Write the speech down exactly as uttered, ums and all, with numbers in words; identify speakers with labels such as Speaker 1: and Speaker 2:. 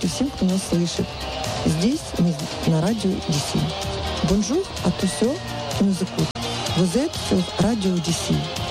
Speaker 1: и всем, кто нас слышит. Здесь мы на радио Одиссей. Bonjour à tous ceux qui nous écoutent. Vous êtes sur Radio Odyssey.